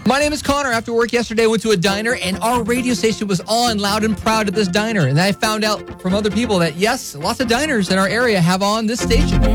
My name is Connor. After work yesterday, I went to a diner, and our radio station was on loud and proud at this diner. And I found out from other people that, yes, lots of diners in our area have on this station.